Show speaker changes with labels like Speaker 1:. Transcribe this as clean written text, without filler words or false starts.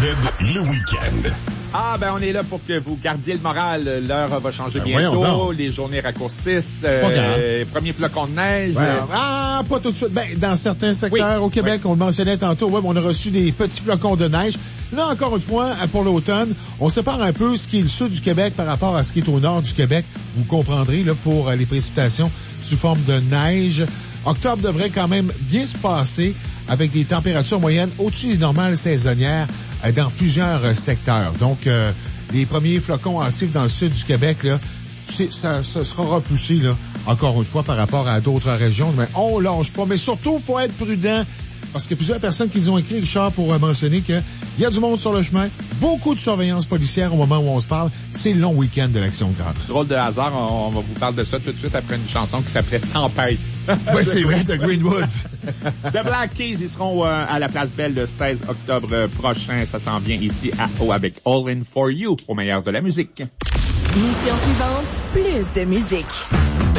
Speaker 1: le week-end.
Speaker 2: Ah, ben, on est là pour que vous gardiez le moral. L'heure va changer bientôt. Les journées raccourcissent. Premier flocon de neige.
Speaker 3: Pas tout de suite. Ben, dans certains secteurs au Québec, on le mentionnait tantôt, on a reçu des petits flocons de neige. Là, encore une fois, pour l'automne, on sépare un peu ce qui est le sud du Québec par rapport à ce qui est au nord du Québec. Vous comprendrez, là, pour les précipitations sous forme de neige. Octobre devrait quand même bien se passer avec des températures moyennes au-dessus des normales saisonnières dans plusieurs secteurs. Donc, les premiers flocons actifs dans le sud du Québec, là, ça sera repoussé, là, encore une fois, par rapport à d'autres régions. Mais on lâche pas. Mais surtout, faut être prudent. Parce qu'il y a plusieurs personnes qui nous ont écrit, Richard, pour mentionner qu'il y a du monde sur le chemin, beaucoup de surveillance policière au moment où on se parle. C'est le long week-end de l'Action de grâce.
Speaker 2: Drôle de hasard, on va vous parler de ça tout de suite après une chanson qui s'appelait Tempête.
Speaker 3: Oui, c'est vrai, de Greenwoods.
Speaker 2: The Black Keys, ils seront à la Place Belle le 16 octobre prochain. Ça s'en vient ici à O avec All In For You, au meilleur de la musique.
Speaker 4: Mission suivante, plus de musique.